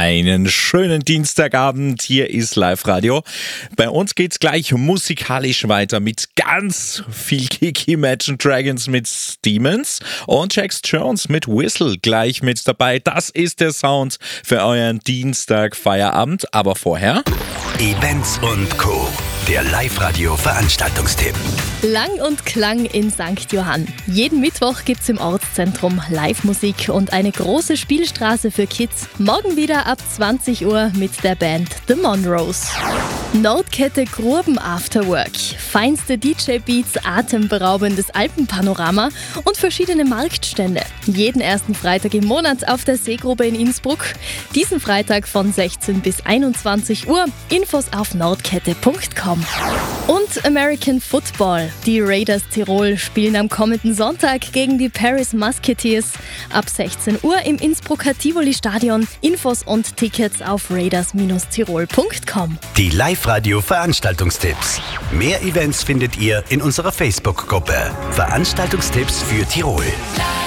Einen schönen Dienstagabend, hier ist Live-Radio. Bei uns geht's gleich musikalisch weiter mit ganz viel Kiki, Imagine Dragons mit Demons und Jax Jones mit Whistle gleich mit dabei. Das ist der Sound für euren Dienstag-Feierabend, aber vorher... Events und Co. Der Live-Radio-Veranstaltungstipp. Lang und Klang in St. Johann. Jeden Mittwoch gibt's im Ortszentrum Live-Musik und eine große Spielstraße für Kids. Morgen wieder ab 20 Uhr mit der Band The Monroes. Nordkette Gruben Afterwork. Feinste DJ-Beats, atemberaubendes Alpenpanorama und verschiedene Marktstände. Jeden ersten Freitag im Monat auf der Seegrube in Innsbruck. Diesen Freitag von 16 bis 21 Uhr. Infos auf nordkette.com. Und American Football. Die Raiders Tirol spielen am kommenden Sonntag gegen die Paris Musketeers. Ab 16 Uhr im Innsbrucker Tivoli-Stadion. Infos und Tickets auf raiders-tirol.com. Die Live-Radio-Veranstaltungstipps. Mehr Events findet ihr in unserer Facebook-Gruppe. Veranstaltungstipps für Tirol.